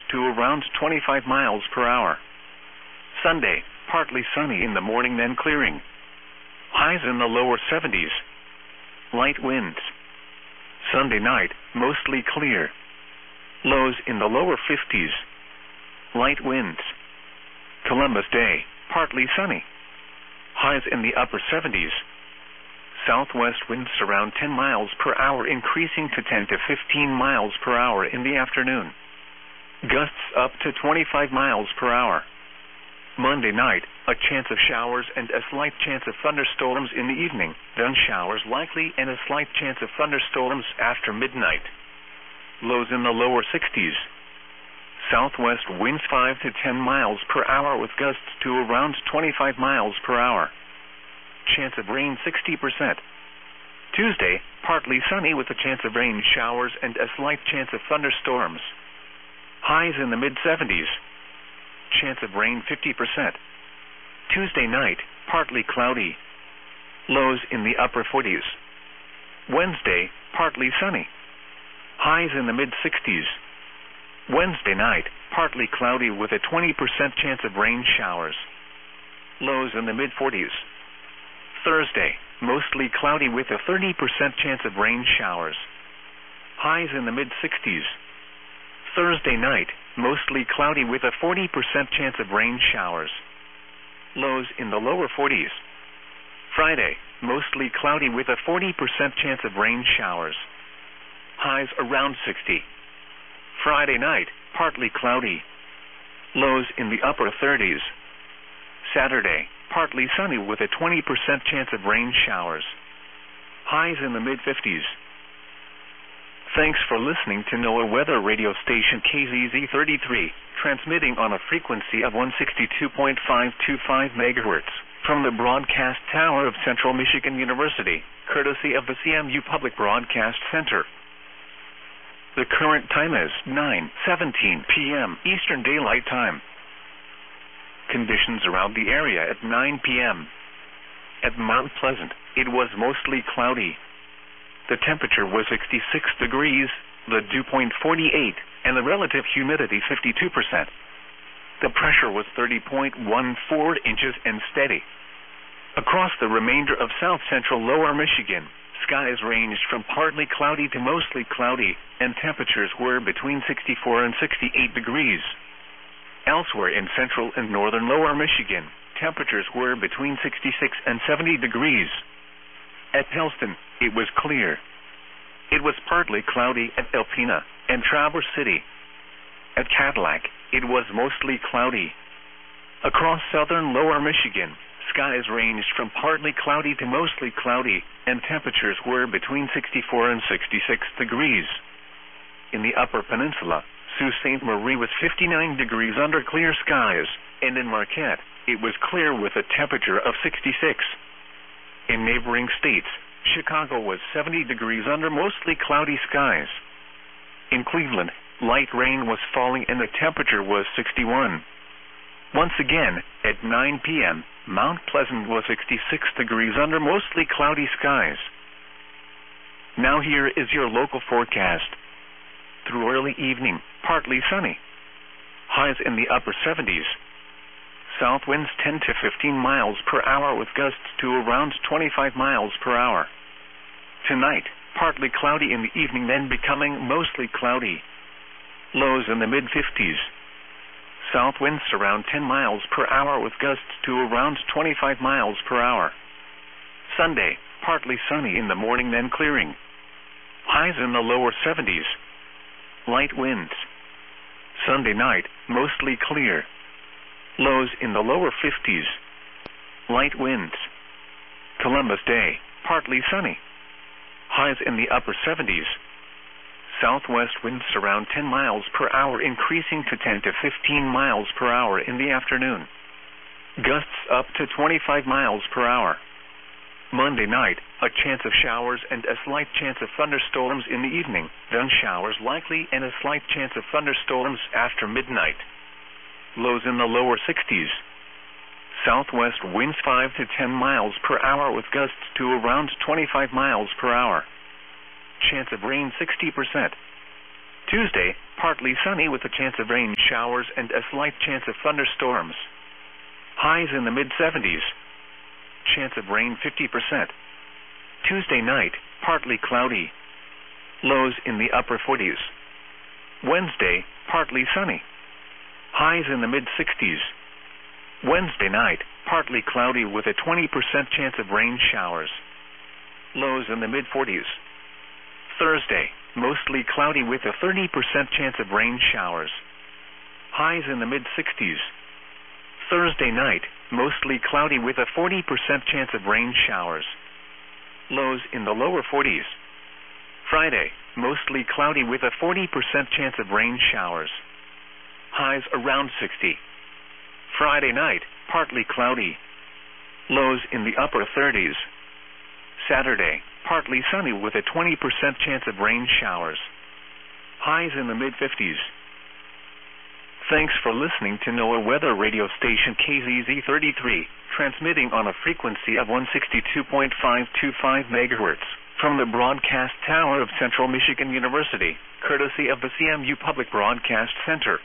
to around 25 miles per hour. Sunday, partly sunny in the morning then clearing. Highs in the lower 70s. Light winds. Sunday night, mostly clear. Lows in the lower 50s. Light winds. Columbus Day, partly sunny. Highs in the upper 70s. Southwest winds around 10 miles per hour increasing to 10 to 15 miles per hour in the afternoon. Gusts up to 25 miles per hour. Monday night, a chance of showers and a slight chance of thunderstorms in the evening, then showers likely and a slight chance of thunderstorms after midnight. Lows in the lower 60s. Southwest winds 5 to 10 miles per hour with gusts to around 25 miles per hour. Chance of rain 60%. Tuesday, partly sunny with a chance of rain showers and a slight chance of thunderstorms. Highs in the mid-70s. Chance of rain 50%. Tuesday night, partly cloudy. Lows in the upper 40s. Wednesday, partly sunny. Highs in the mid-60s. Wednesday night, partly cloudy with a 20% chance of rain showers. Lows in the mid-40s. Thursday, mostly cloudy with a 30% chance of rain showers. Highs in the mid-60s. Thursday night, mostly cloudy with a 40% chance of rain showers. Lows in the lower 40s. Friday, mostly cloudy with a 40% chance of rain showers. Highs around 60. Friday night, partly cloudy. Lows in the upper 30s. Saturday, partly sunny with a 20% chance of rain showers. Highs in the mid-50s. Thanks for listening to NOAA Weather Radio Station KZZ33, transmitting on a frequency of 162.525 MHz from the broadcast tower of Central Michigan University, courtesy of the CMU Public Broadcast Center. The current time is 9:17 p.m. Eastern Daylight Time. Conditions around the area at 9 p.m. At Mount Pleasant, it was mostly cloudy. The temperature was 66 degrees, the dew point 48, and the relative humidity 52%. The pressure was 30.14 inches and steady. Across the remainder of south-central lower Michigan, skies ranged from partly cloudy to mostly cloudy, and temperatures were between 64 and 68 degrees. Elsewhere in central and northern lower Michigan, temperatures were between 66 and 70 degrees. At Helston, it was clear. It was partly cloudy at Alpena and Traverse City. At Cadillac, it was mostly cloudy. Across southern lower Michigan, skies ranged from partly cloudy to mostly cloudy, and temperatures were between 64 and 66 degrees. In the Upper Peninsula, Sault Ste. Marie was 59 degrees under clear skies, and in Marquette, it was clear with a temperature of 66. In neighboring states, Chicago was 70 degrees under mostly cloudy skies. In Cleveland, light rain was falling and the temperature was 61. Once again, at 9 p.m., Mount Pleasant was 66 degrees under mostly cloudy skies. Now here is your local forecast. Through early evening, partly sunny. Highs in the upper 70s. South winds 10 to 15 miles per hour with gusts to around 25 miles per hour. Tonight, partly cloudy in the evening, then becoming mostly cloudy. Lows in the mid-50s. South winds around 10 miles per hour with gusts to around 25 miles per hour. Sunday, partly sunny in the morning, then clearing. Highs in the lower 70s. Light winds. Sunday night, mostly clear. Lows in the lower 50s. Light winds. Columbus Day, partly sunny. Highs in the upper 70s. Southwest winds around 10 miles per hour increasing to 10 to 15 miles per hour in the afternoon. Gusts up to 25 miles per hour. Monday night, a chance of showers and a slight chance of thunderstorms in the evening, then showers likely and a slight chance of thunderstorms after midnight. Lows in the lower 60s. Southwest winds 5 to 10 miles per hour with gusts to around 25 miles per hour. Chance of rain 60%. Tuesday, partly sunny with a chance of rain showers and a slight chance of thunderstorms. Highs in the mid-70s. Chance of rain 50%. Tuesday night, partly cloudy. Lows in the upper 40s. Wednesday, partly sunny. Highs in the mid-60s. Wednesday night, partly cloudy with a 20% chance of rain showers. Lows in the mid-40s. Thursday, mostly cloudy with a 30% chance of rain showers. Highs in the mid-60s. Thursday night, mostly cloudy with a 40% chance of rain showers. Lows in the lower 40s. Friday, mostly cloudy with a 40% chance of rain showers. Highs around 60. Friday night, partly cloudy. Lows in the upper 30s. Saturday, partly sunny with a 20% chance of rain showers. Highs in the mid-50s. Thanks for listening to NOAA weather radio station KZZ33, transmitting on a frequency of 162.525 MHz from the broadcast tower of Central Michigan University, courtesy of the CMU Public Broadcast Center.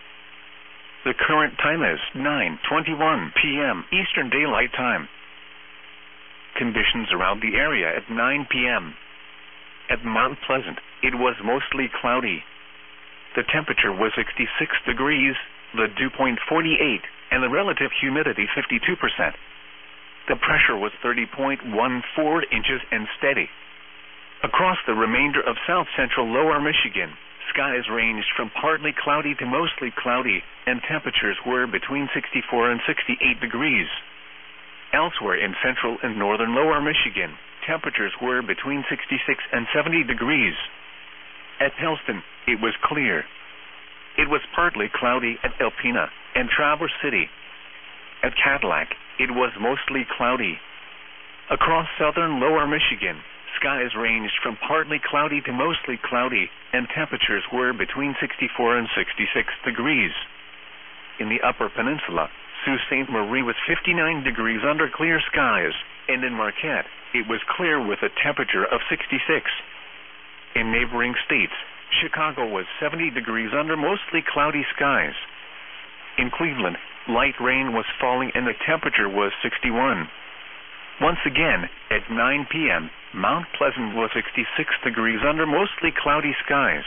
The current time is 9:21 p.m. Eastern Daylight Time. Conditions around the area at 9 p.m. At Mount Pleasant, it was mostly cloudy. The temperature was 66 degrees, the dew point 48, and the relative humidity 52%. The pressure was 30.14 inches and steady. Across the remainder of south-central lower Michigan, skies ranged from partly cloudy to mostly cloudy, and temperatures were between 64 and 68 degrees. Elsewhere in central and northern lower Michigan, temperatures were between 66 and 70 degrees. At Helston, it was clear. It was partly cloudy at Alpena and Traverse City. At Cadillac, it was mostly cloudy. Across southern lower Michigan, skies ranged from partly cloudy to mostly cloudy, and temperatures were between 64 and 66 degrees. In the upper peninsula, Sault Ste. Marie was 59 degrees under clear skies, and in Marquette, it was clear with a temperature of 66. In neighboring states, Chicago was 70 degrees under mostly cloudy skies. In Cleveland, light rain was falling and the temperature was 61. Once again, at 9 p.m., Mount Pleasant was 66 degrees under mostly cloudy skies.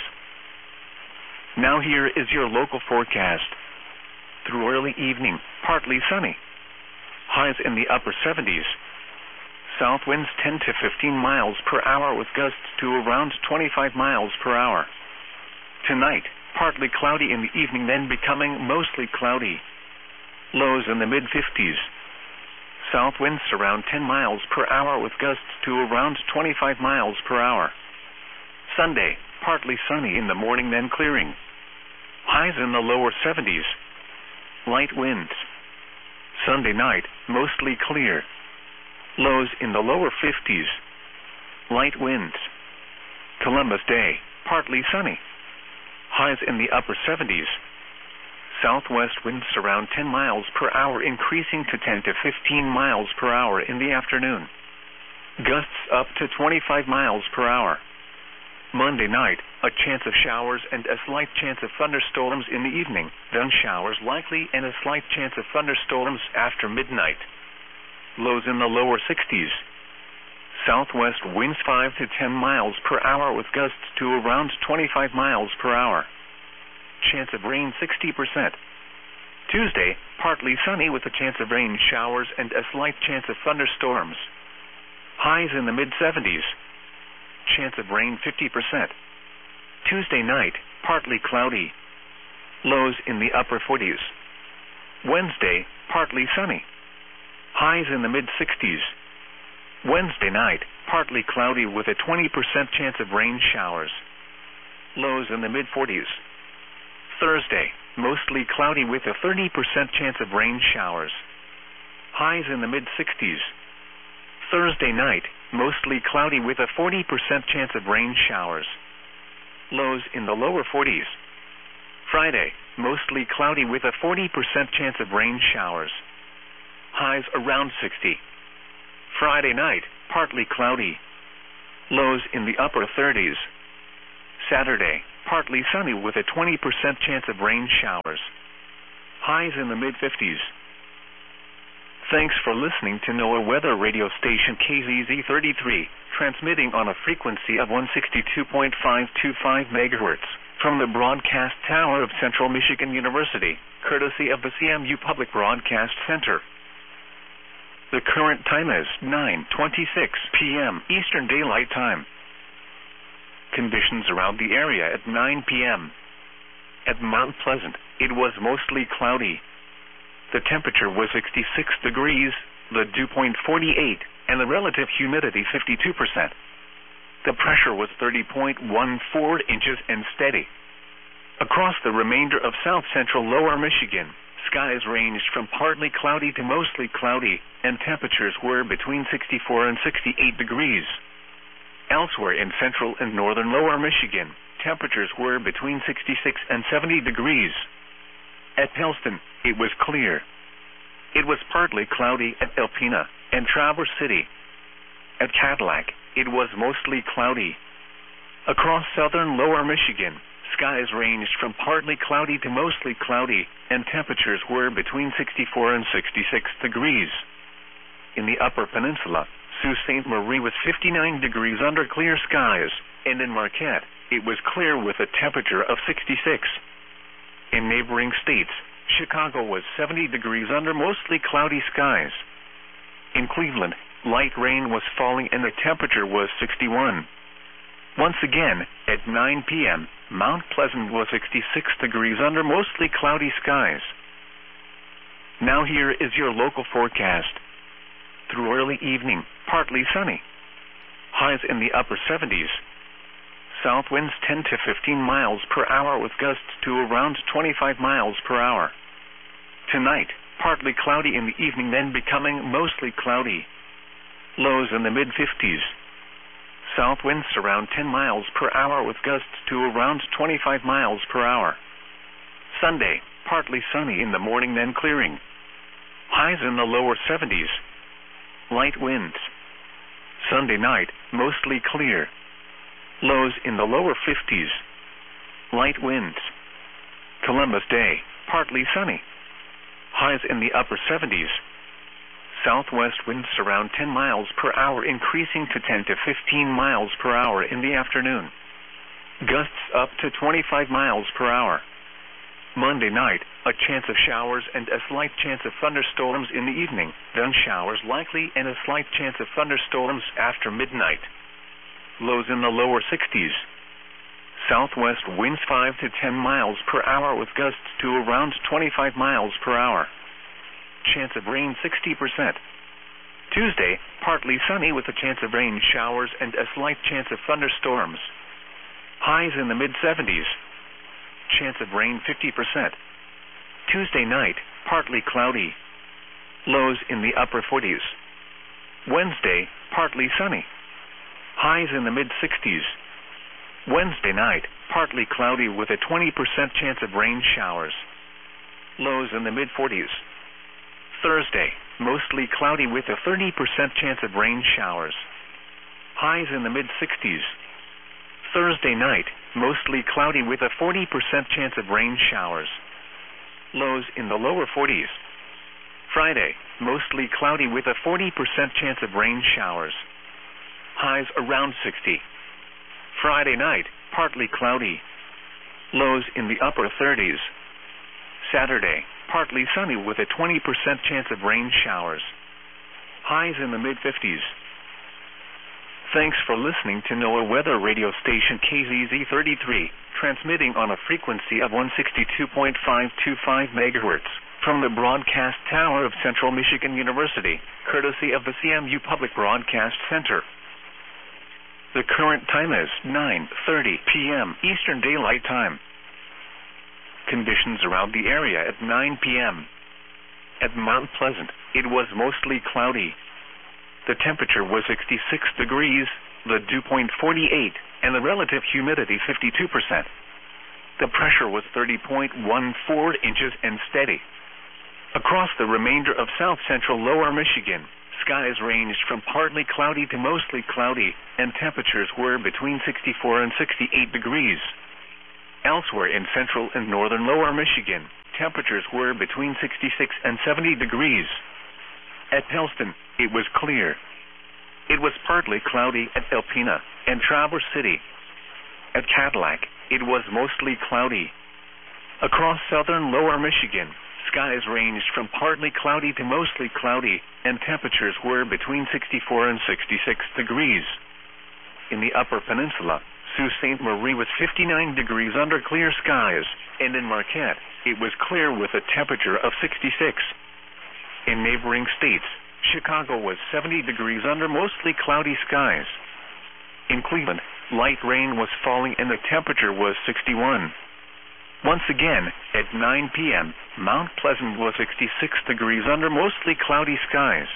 Now here is your local forecast. Through early evening, partly sunny. Highs in the upper 70s. South winds 10 to 15 miles per hour with gusts to around 25 miles per hour. Tonight, partly cloudy in the evening, then becoming mostly cloudy. Lows in the mid-50s. South winds around 10 miles per hour with gusts to around 25 miles per hour. Sunday, partly sunny in the morning, then clearing. Highs in the lower 70s. Light winds. Sunday night, mostly clear. Lows in the lower 50s. Light winds. Columbus Day, partly sunny. Highs in the upper 70s. Southwest winds around 10 miles per hour, increasing to 10 to 15 miles per hour in the afternoon. Gusts up to 25 miles per hour. Monday night, a chance of showers and a slight chance of thunderstorms in the evening, then showers likely and a slight chance of thunderstorms after midnight. Lows in the lower 60s. Southwest winds 5 to 10 miles per hour with gusts to around 25 miles per hour. Chance of rain 60%. Tuesday, partly sunny with a chance of rain showers and a slight chance of thunderstorms. Highs in the mid-70s. Chance of rain 50%. Tuesday night, partly cloudy. Lows in the upper 40s. Wednesday, partly sunny. Highs in the mid-60s. Wednesday night, partly cloudy with a 20% chance of rain showers. Lows in the mid-40s. Thursday, mostly cloudy with a 30% chance of rain showers. Highs in the mid-60s. Thursday night, mostly cloudy with a 40% chance of rain showers. Lows in the lower 40s. Friday, mostly cloudy with a 40% chance of rain showers. Highs around 60. Friday night, partly cloudy. Lows in the upper 30s. Saturday, partly sunny with a 20% chance of rain showers. Highs in the mid-50s. Thanks for listening to NOAA weather radio station KZZ33, transmitting on a frequency of 162.525 MHz from the broadcast tower of Central Michigan University, courtesy of the CMU Public Broadcast Center. The current time is 9:26 p.m. Eastern Daylight Time. Conditions around the area at 9 p.m. At Mount Pleasant, it was mostly cloudy. The temperature was 66 degrees, the dew point 48, and the relative humidity 52%. The pressure was 30.14 inches and steady. Across the remainder of south-central lower Michigan, skies ranged from partly cloudy to mostly cloudy, and temperatures were between 64 and 68 degrees. Elsewhere in central and northern lower Michigan, temperatures were between 66 and 70 degrees. At Pellston, it was clear. It was partly cloudy at Alpena and Traverse City. At Cadillac, it was mostly cloudy. Across southern lower Michigan, skies ranged from partly cloudy to mostly cloudy, and temperatures were between 64 and 66 degrees. In the Upper Peninsula, Sault Ste. Marie was 59 degrees under clear skies, and in Marquette, it was clear with a temperature of 66. In neighboring states, Chicago was 70 degrees under mostly cloudy skies. In Cleveland, light rain was falling and the temperature was 61. Once again, at 9 p.m., Mount Pleasant was 66 degrees under mostly cloudy skies. Now here is your local forecast. Through early evening, partly sunny. Highs in the upper 70s. South winds 10 to 15 miles per hour with gusts to around 25 miles per hour. Tonight, partly cloudy in the evening, then becoming mostly cloudy. Lows in the mid-50s. South winds around 10 miles per hour with gusts to around 25 miles per hour. Sunday, partly sunny in the morning, then clearing. Highs in the lower 70s. Light winds. Sunday night, mostly clear. Lows in the lower 50s. Light winds. Columbus Day, partly sunny. Highs in the upper 70s. Southwest winds around 10 miles per hour, increasing to 10 to 15 miles per hour in the afternoon. Gusts up to 25 miles per hour. Monday night, a chance of showers and a slight chance of thunderstorms in the evening, then showers likely and a slight chance of thunderstorms after midnight. Lows in the lower 60s. Southwest winds 5 to 10 miles per hour with gusts to around 25 miles per hour. Chance of rain 60%. Tuesday, partly sunny with a chance of rain showers and a slight chance of thunderstorms. Highs in the mid-70s. Chance of rain 50%. Tuesday night, partly cloudy. Lows in the upper 40s. Wednesday, partly sunny. Highs in the mid-60s. Wednesday night, partly cloudy with a 20% chance of rain showers. Lows in the mid-40s. Thursday, mostly cloudy with a 30% chance of rain showers. Highs in the mid-60s. Thursday night, mostly cloudy with a 40% chance of rain showers. Lows in the lower 40s. Friday, mostly cloudy with a 40% chance of rain showers. Highs around 60. Friday night, partly cloudy. Lows in the upper 30s. Saturday, partly sunny with a 20% chance of rain showers. Highs in the mid-50s. Thanks for listening to NOAA weather radio station KZZ33, transmitting on a frequency of 162.525 MHz from the broadcast tower of Central Michigan University, courtesy of the CMU Public Broadcast Center. The current time is 9:30 p.m. Eastern Daylight Time. Conditions around the area at 9 p.m. At Mount Pleasant, it was mostly cloudy. The temperature was 66 degrees, the dew point 48, and the relative humidity 52%. The pressure was 30.14 inches and steady. Across the remainder of south-central lower Michigan, skies ranged from partly cloudy to mostly cloudy, and temperatures were between 64 and 68 degrees. Elsewhere in central and northern lower Michigan, temperatures were between 66 and 70 degrees. At Pellston, it was clear. It was partly cloudy at Alpena and Traverse City. At Cadillac, it was mostly cloudy. Across southern lower Michigan, skies ranged from partly cloudy to mostly cloudy, and temperatures were between 64 and 66 degrees. In the upper peninsula, Sault Ste. Marie was 59 degrees under clear skies, and in Marquette, it was clear with a temperature of 66. In neighboring states, Chicago was 70 degrees under mostly cloudy skies. In Cleveland, light rain was falling and the temperature was 61. Once again, at 9 p.m., Mount Pleasant was 66 degrees under mostly cloudy skies.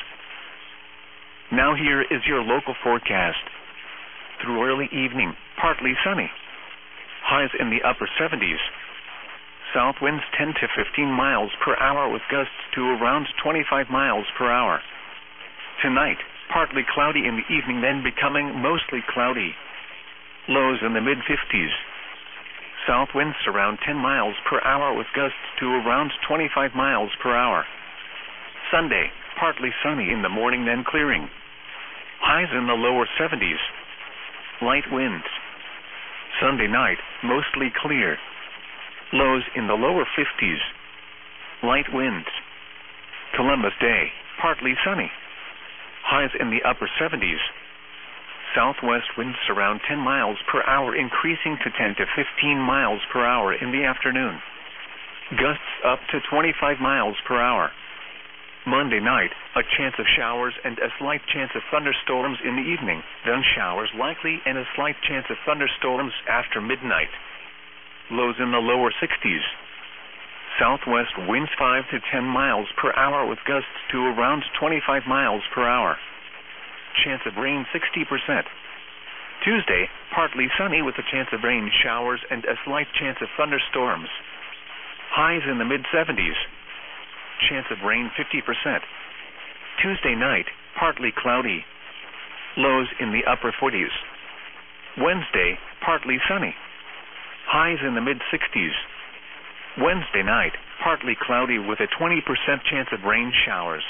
Now here is your local forecast. Through early evening, partly sunny. Highs in the upper 70s. South winds 10 to 15 miles per hour with gusts to around 25 miles per hour. Tonight, partly cloudy in the evening, then becoming mostly cloudy. Lows in the mid-50s. South winds around 10 miles per hour with gusts to around 25 miles per hour. Sunday, partly sunny in the morning, then clearing. Highs in the lower 70s. Light winds. Sunday night, mostly clear. Lows in the lower 50s. Light winds. Columbus Day, partly sunny. Highs in the upper 70s. Southwest winds around 10 miles per hour, increasing to 10 to 15 miles per hour in the afternoon. Gusts up to 25 miles per hour. Monday night, a chance of showers and a slight chance of thunderstorms in the evening, then showers likely and a slight chance of thunderstorms after midnight. Lows in the lower 60s. Southwest winds 5 to 10 miles per hour with gusts to around 25 miles per hour. Chance of rain 60%. Tuesday, partly sunny with a chance of rain, showers, and a slight chance of thunderstorms. Highs in the mid-70s. Chance of rain 50%. Tuesday night, partly cloudy. Lows in the upper 40s. Wednesday, partly sunny. Highs in the mid-60s. Wednesday night, partly cloudy with a 20% chance of rain showers.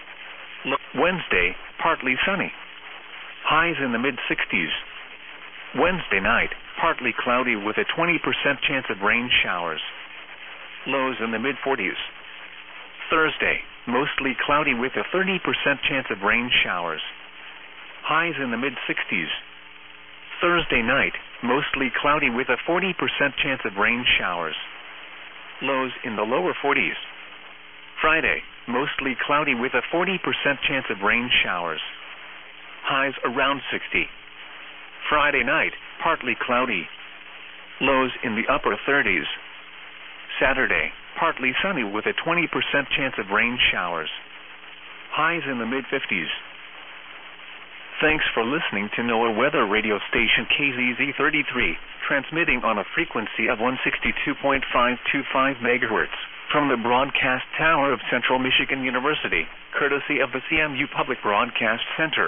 Wednesday, partly sunny. Highs in the mid-60s. Wednesday night, partly cloudy with a 20% chance of rain showers. Lows in the mid-40s. Thursday, mostly cloudy with a 30% chance of rain showers. Highs in the mid-60s. Thursday night, mostly cloudy with a 40% chance of rain showers. Lows in the lower 40s. Friday, mostly cloudy with a 40% chance of rain showers. Highs around 60. Friday night, partly cloudy. Lows in the upper 30s. Saturday, partly sunny with a 20% chance of rain showers. Highs in the mid-50s. Thanks for listening to NOAA Weather Radio Station KZZ33, transmitting on a frequency of 162.525 MHz from the broadcast tower of Central Michigan University, courtesy of the CMU Public Broadcast Center.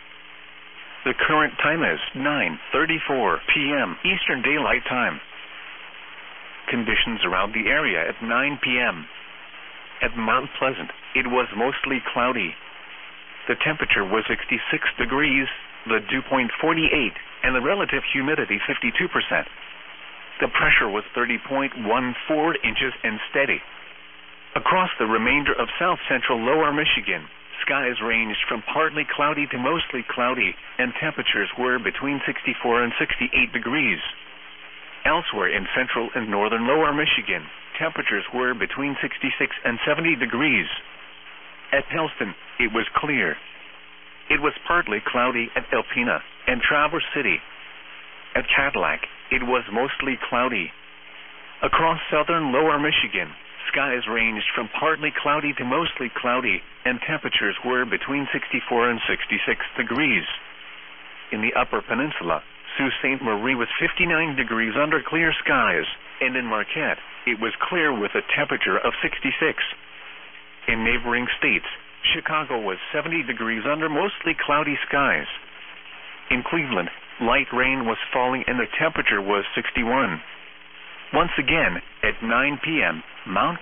The current time is 9:34 p.m. Eastern Daylight Time. Conditions around the area at 9 p.m. At Mount Pleasant, it was mostly cloudy. The temperature was 66 degrees, the dew point 48, and the relative humidity 52%. The pressure was 30.14 inches and steady. Across the remainder of south-central lower Michigan, skies ranged from partly cloudy to mostly cloudy, and temperatures were between 64 and 68 degrees. Elsewhere in central and northern lower Michigan, temperatures were between 66 and 70 degrees. At Pellston, it was clear. It was partly cloudy at Alpena and Traverse City. At Cadillac, it was mostly cloudy. Across southern lower Michigan, skies ranged from partly cloudy to mostly cloudy, and temperatures were between 64 and 66 degrees. In the upper peninsula, Sault Ste. Marie was 59 degrees under clear skies, and in Marquette, it was clear with a temperature of 66. In neighboring states, Chicago was 70 degrees under mostly cloudy skies. In Cleveland, light rain was falling and the temperature was 61. Once again, at 9 p.m., Mount